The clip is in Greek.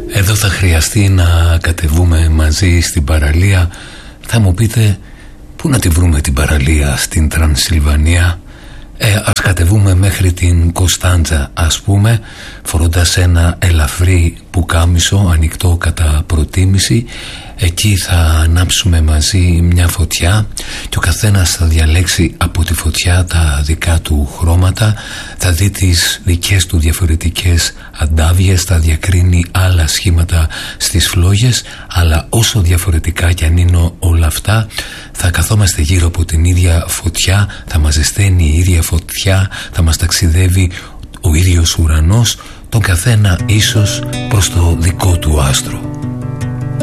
Εδώ θα χρειαστεί να κατεβούμε μαζί στην παραλία. Θα μου πείτε, πού να τη βρούμε την παραλία στην Τρανσιλβανία? Ας κατεβούμε μέχρι την Κωνσταντζα, ας πούμε, φορώντας ένα ελαφρύ πουκάμισο ανοιχτό κατά προτίμηση. Εκεί θα ανάψουμε μαζί μια φωτιά και ο καθένας θα διαλέξει από τη φωτιά τα δικά του χρώματα, θα δει τις δικές του διαφορετικές αντάβιες, θα διακρίνει άλλα σχήματα στις φλόγες, αλλά όσο διαφορετικά κι αν είναι όλα αυτά, θα καθόμαστε γύρω από την ίδια φωτιά, θα μας ζεσταίνει η ίδια φωτιά, θα μας ταξιδεύει ο ίδιος ουρανός, τον καθένα ίσως προς το δικό του άστρο.